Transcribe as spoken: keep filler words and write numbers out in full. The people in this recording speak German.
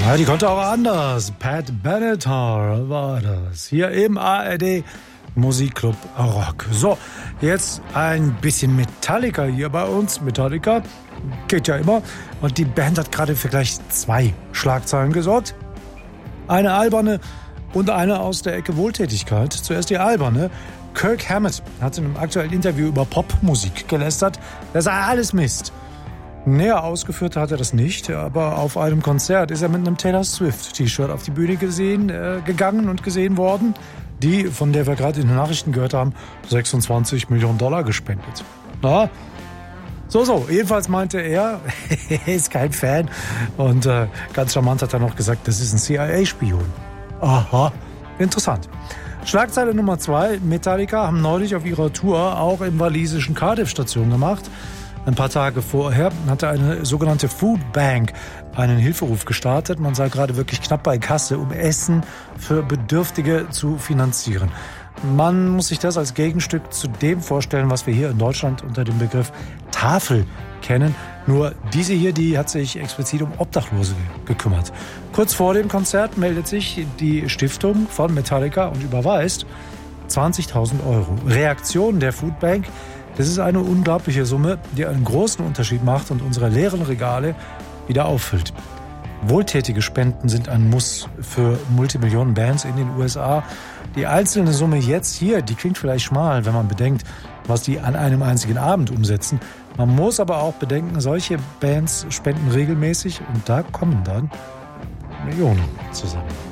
Ja, die konnte auch anders. Pat Benatar war das. Hier im A R D Musikclub Rock. So, jetzt ein bisschen Metallica hier bei uns. Metallica geht ja immer. Und die Band hat gerade für gleich zwei Schlagzeilen gesorgt. Eine alberne und eine aus der Ecke Wohltätigkeit. Zuerst die alberne. Kirk Hammett hat in einem aktuellen Interview über Popmusik gelästert. Das sei alles Mist. Näher ausgeführt hat er das nicht, aber auf einem Konzert ist er mit einem Taylor Swift-T-Shirt auf die Bühne gesehen, äh, gegangen und gesehen worden, die, von der wir gerade in den Nachrichten gehört haben, sechsundzwanzig Millionen Dollar gespendet. Na? So, so, jedenfalls meinte er, er ist kein Fan und äh, ganz charmant hat er noch gesagt, das ist ein C I A-Spion. Aha, interessant. Schlagzeile Nummer zwei, Metallica haben neulich auf ihrer Tour auch im walisischen Cardiff Station gemacht. Ein paar Tage vorher hatte eine sogenannte Food Bank einen Hilferuf gestartet. Man sei gerade wirklich knapp bei Kasse, um Essen für Bedürftige zu finanzieren. Man muss sich das als Gegenstück zu dem vorstellen, was wir hier in Deutschland unter dem Begriff Tafel kennen. Nur diese hier, die hat sich explizit um Obdachlose gekümmert. Kurz vor dem Konzert meldet sich die Stiftung von Metallica und überweist zwanzigtausend Euro. Reaktion der Food Bank: Das ist eine unglaubliche Summe, die einen großen Unterschied macht und unsere leeren Regale wieder auffüllt. Wohltätige Spenden sind ein Muss für Multimillionen-Bands in den U S A. Die einzelne Summe jetzt hier, die klingt vielleicht schmal, wenn man bedenkt, was die an einem einzigen Abend umsetzen. Man muss aber auch bedenken, solche Bands spenden regelmäßig und da kommen dann Millionen zusammen.